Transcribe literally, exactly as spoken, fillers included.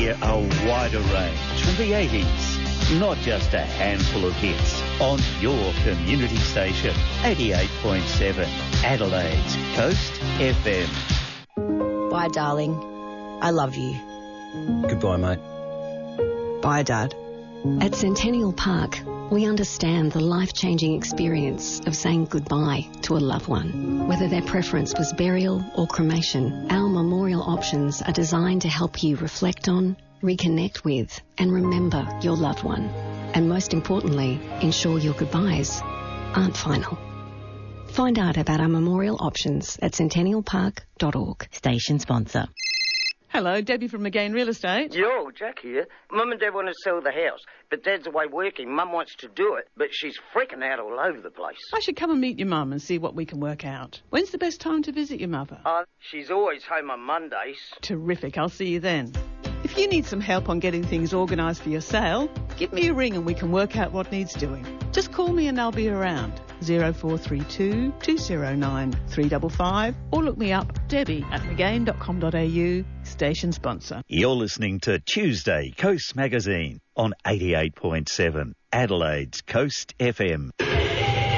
hear a wider range from the eighties, not just a handful of hits, on your community station, eighty-eight point seven, Adelaide's Coast F M. Bye, darling. I love you. Goodbye, mate. Bye, Dad. At Centennial Park, we understand the life-changing experience of saying goodbye to a loved one. Whether their preference was burial or cremation, our memorial options are designed to help you reflect on, reconnect with, and remember your loved one. And most importantly, ensure your goodbyes aren't final. Find out about our memorial options at centennial park dot org. Station sponsor. Hello, Debbie from McGain Real Estate. Yo, Jack here. Mum and Dad want to sell the house, but Dad's away working. Mum wants to do it, but she's freaking out all over the place. I should come and meet your mum and see what we can work out. When's the best time to visit your mother? Uh, she's always home on Mondays. Terrific, I'll see you then. If you need some help on getting things organised for your sale, give me a ring and we can work out what needs doing. Just call me and I'll be around. oh four three two, two oh nine, three five five or look me up, Debbie at mcgain dot com dot a u, station sponsor. You're listening to Tuesday Coast Magazine on eighty-eight point seven, Adelaide's Coast F M.